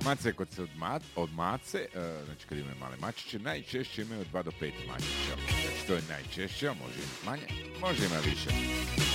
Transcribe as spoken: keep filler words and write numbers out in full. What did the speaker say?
Mace kod se od, ma, od mace, uh, znači kad imaju male mačiće, najčešće imaju od dva do pet mačića. Znači to je najčešće, može imati manje, može imati više.